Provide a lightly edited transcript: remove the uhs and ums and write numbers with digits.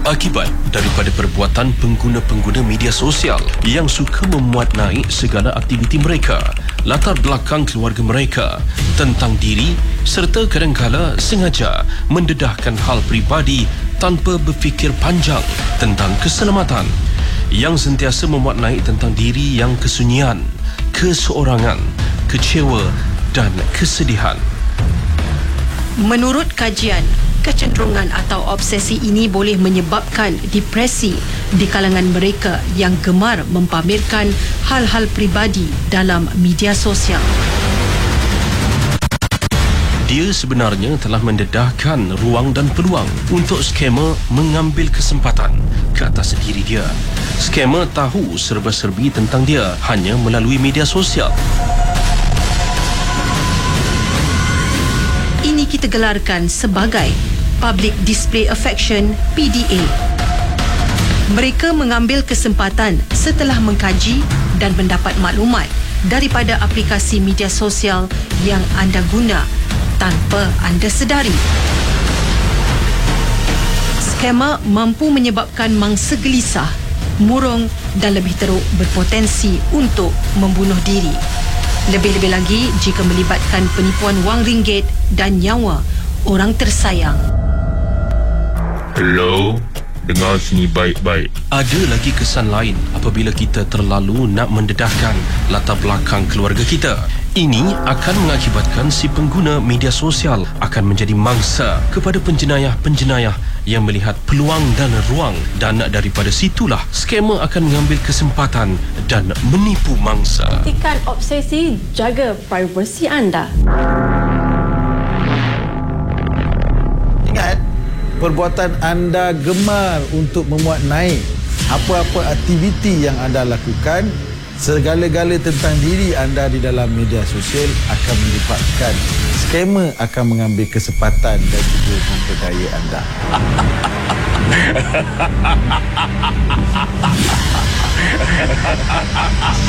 Akibat daripada perbuatan pengguna-pengguna media sosial yang suka memuat naik segala aktiviti mereka, latar belakang keluarga mereka, tentang diri serta kadangkala sengaja mendedahkan hal peribadi tanpa berfikir panjang tentang keselamatan, yang sentiasa memuat naik tentang diri yang kesunyian, keseorangan, kecewa dan kesedihan. Menurut kajian, kecenderungan atau obsesi ini boleh menyebabkan depresi di kalangan mereka yang gemar mempamerkan hal-hal peribadi dalam media sosial. Dia sebenarnya telah mendedahkan ruang dan peluang untuk skamer mengambil kesempatan ke atas diri dia. Skamer tahu serba-serbi tentang dia hanya melalui media sosial. Ini kita gelarkan sebagai Public Display Affection (PDA). Mereka mengambil kesempatan setelah mengkaji dan mendapat maklumat daripada aplikasi media sosial yang anda guna tanpa anda sedari. Skamer mampu menyebabkan mangsa gelisah, murung dan lebih teruk berpotensi untuk membunuh diri. Lebih-lebih lagi jika melibatkan penipuan wang ringgit dan nyawa orang tersayang. Hello, dengar sini baik-baik. Ada lagi kesan lain apabila kita terlalu nak mendedahkan latar belakang keluarga kita. Ini akan mengakibatkan si pengguna media sosial akan menjadi mangsa kepada penjenayah-penjenayah yang melihat peluang dan ruang, dan daripada situlah skamer akan mengambil kesempatan dan menipu mangsa. Hentikan obsesi, jaga privasi anda. Ingat, perbuatan anda gemar untuk memuat naik apa-apa aktiviti yang anda lakukan, segala-gala tentang diri anda di dalam media sosial akan menyebabkan skamer akan mengambil kesempatan dan juga memperdaya anda.